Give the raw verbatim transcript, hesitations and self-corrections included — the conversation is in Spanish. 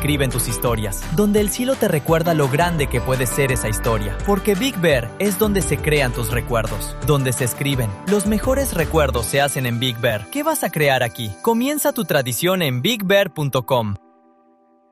escriben tus historias, donde el cielo te recuerda lo grande que puede ser esa historia. Porque Big Bear es donde se crean tus recuerdos, donde se escriben. Los mejores recuerdos se hacen en Big Bear. ¿Qué vas a crear aquí? Comienza tu tradición en big bear punto com.